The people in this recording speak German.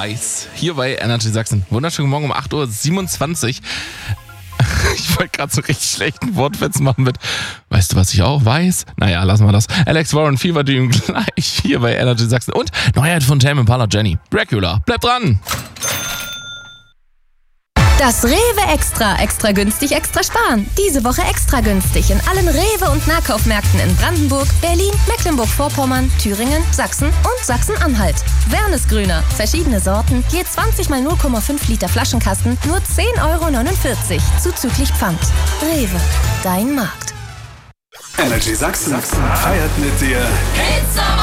Weiß. Hier bei Energy Sachsen. Wunderschönen Morgen um 8.27 Uhr. Ich wollte gerade so richtig schlechten Wortwitz machen mit, weißt du, was ich auch weiß? Naja, lassen wir das. Alex Warren, Fever Dream gleich hier bei Energy Sachsen. Und Neuheit von Tame Impala, Jenny. Dracula. Bleibt dran! Das Rewe Extra günstig, extra sparen. Diese Woche extra günstig in allen Rewe- und Nahkaufmärkten in Brandenburg, Berlin, Mecklenburg-Vorpommern, Thüringen, Sachsen und Sachsen-Anhalt. Wernesgrüner, verschiedene Sorten, je 20 mal 0,5 Liter Flaschenkasten, nur 10,49 € zuzüglich Pfand. Rewe, dein Markt. Energy Sachsen feiert mit dir.